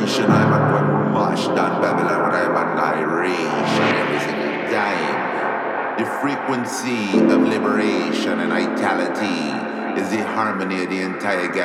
nation, I'm a one mash down Babylon, I'm annihilation every single time. The frequency of liberation and vitality is the harmony of the entire galaxy.